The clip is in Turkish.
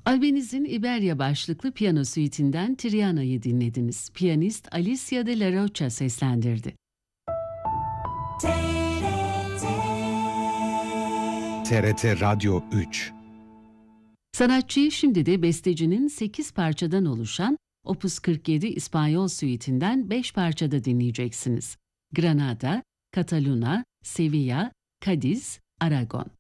Albaniz'in İberya başlıklı piyano suitinden Triana'yı dinlediniz. Piyanist Alicia de la Rocha seslendirdi. TRT Radyo 3. Sanatçıyı şimdi de bestecinin 8 parçadan oluşan Opus 47 İspanyol suitinden 5 parçada dinleyeceksiniz. Granada, Catalunya, Sevilla, Cadiz, Aragon.